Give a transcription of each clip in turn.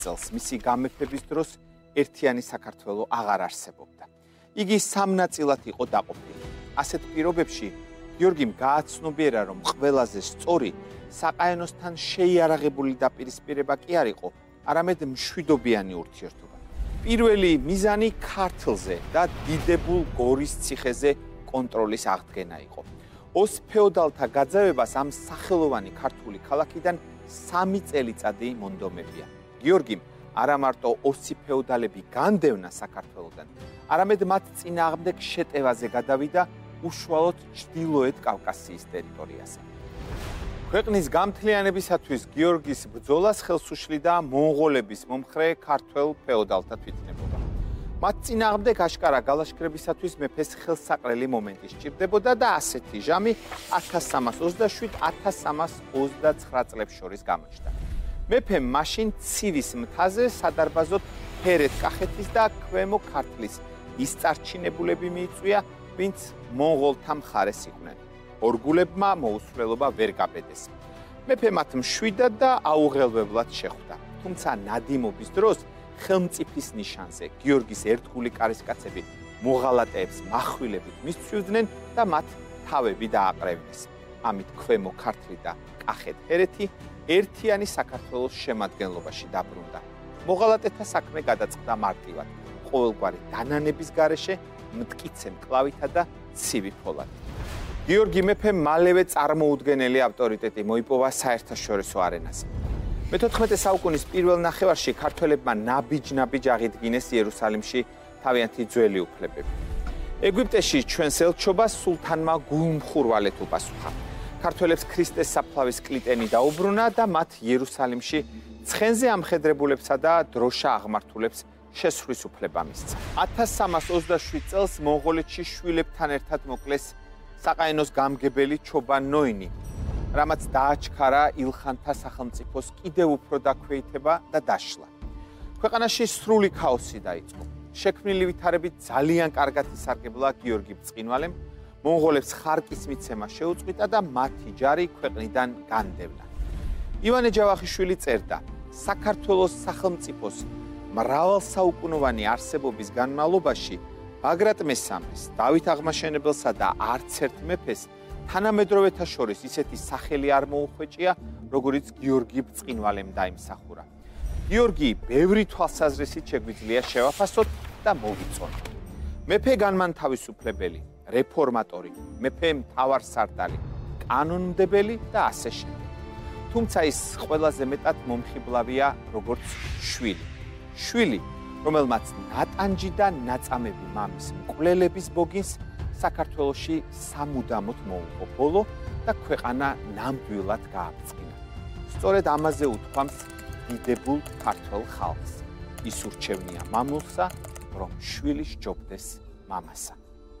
წელს მისი გამეფების დროს ერთიანი საქართველო აღარ არსებობდა. იგი სამ ნაწილად იყო დაყოფილი. ასეთ პირობებში გიორგიმ გააცნობიერა, რომ ყველაზე სწორი საყაენოსთან შეიარაღებული დაპირისპირება კი არ იყო, არამედ მშვიდობიანი ურთიერთობა. პირველი მიზანი ქართლზე და დიდებულ გორის ციხეზე კონტროლის აღდგენა იყო. ოს ფეოდალთა გაძევებას ამ სახელოვანი ქართული ქალაქიდან 3 წელიწადი მონდომებია. გიორგიმ არა მარტო ოსი ფეოდალები განდევნა საქართველოდან, არამედ მათ წინააღმდეგ შეტევაზე გადავიდა უშუალოდ ჩრდილოეთ კავკასიის ტერიტორიაზე. ქვეყნის გამთლიანებისათვის გიორგის ბრძოლას ხელს უშლიდა მონღოლების მომხრე ქართველ ფეოდალთა თვითნებობა. მათ წინააღმდეგ აშკარა გალაშქრებისათვის მეფეს ხელსაყრელი მომენტი სჭირდებოდა და ასეთი ჟამი 1327-1329 წლებს შორის გამოჩნდა. მეფემ მაშინ ცივის მთაზე სადარბაზოდ ჰერეთ-კახეთის და ქვემო ქართლის ის წარჩინებულები მიიწვია, ვინც მონღოლთა მხარეს იყვნენ. ორგულებმა მოუსვლელობა ვერ გაბედეს. მეფე მათ მშვიდად და აუღელვებლად შეხვდა. თუმცა ნადიმობის დროს ხელმწიფის ნიშანზე გიორგის ერთგული კარისკაცები მოღალატეებს מחვილებით მისცვივდნენ და მათ თავები დააყრევინეს. ამით ქვემო ქართლი და კახეთ-ჰერეთი ერთიანი საქართველოს შემადგენლობაში დაბრუნდა. მოღალატეთა საქმე გადაწყდა მარტივად, ყოველგვარი დანანების გარეშე მტკიცე მკლავითა და ცივი ფოლადით. გიორგი მეფემ მალევე წარმოუდგენელი ავტორიტეტი მოიპოვა საერთაშორისო არენაზე. მე-14 საუკუნის პირველ ნახევარში ქართველებმა ნაბიჯ-ნაბიჯ აღიდგინეს იერუსალიმში თავიანთი ძველი უფლებები. ეგვიპტეში ჩვენს ელჩობას სულთანმა გულმხურვალედ უპასუხა. ქართველებს ქრისტეს საფლავის კლიტენი დაუბრუნა და მათ იერუსალიმში ცხენზე ამხედრებულებსა და დროშა აღმართულებს შესვლის უფლება მისცა. 1327 წელს მონღოლეთში შვილებთან ერთად მოკლეს საყაენოს გამგებელი ჩობან ნოინი, რამაც დააჩქარა ილხანთა სახელმწიფოს კიდევ უფრო დაქვეითება და დაშლა. ქვეყანაში სრული ქაოსი დაიწყო. შექმნილი ვითარებით ძალიან კარგად ისარგებლა გიორგი ბრწყინვალემ, მონღოლებს ხარკის მიცემა შეუწყვიტა და მათი ჯარი ქვეყნიდან განდევნა. ივანე ჯავახიშვილი წერდა, საქართველოს სახელმწიფოს მრავალსაუკუნოვანი არსებობის განმავლობაში ბაგრატ მესამეს, დავით აღმაშენებელსა და არც ერთ მეფეს თანამედროვეთა შორის ისეთი სახელი არ მოუხვეჭია, როგორიც გიორგი ბრწყინვალემ დაიმსახურა. გიორგი ბევრი თვალსაზრისით შეგვიძლია შევაფასოთ და მოვიწონოთ. მეფე განმანთავისუფლებელი, რეფორმატორი, მეფე მთავარსარდალი, კანონმდებელი და ასე შემდეგ. თუმცა ის ყველაზე მეტად მომხიბლავია როგორც შვილი. შვილი, რომელმაც ნატანჯი და ნაწამები მამის მკვლელების ბოგინს საქართველოში სამუდამოდ მოუღო ბოლო და ქვეყანა ნამდვილად გააბწყინა. სწორედ ამაზე უთქვამს დიდებულ ქართველ ხალხს. ის ურჩევნია მამულსა, რომ შვილი სჯობდეს მამასა.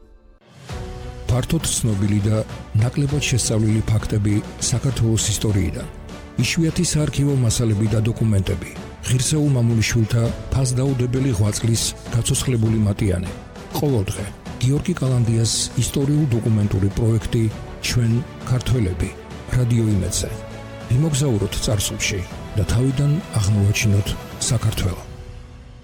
ფართოდ ცნობილი და ნაკლებად შესწავლილი ფაქტები საქართველოს ისტორიიდან. იშვიათი საარქივო მასალები და დოკუმენტები. ღირსეულ მამულიშვილთა ფასდაუდებელი ღვაწლის გაცოცხლებული მატიანე. ყოველდღე გიორგი კალანდიას ისტორიულ-დოკუმენტური პროექტი ჩვენ ქართველები რადიო იმედზე. ვიმოგზაუროთ წარსულში და თავიდან აღმოვაჩინოთ საქართველო.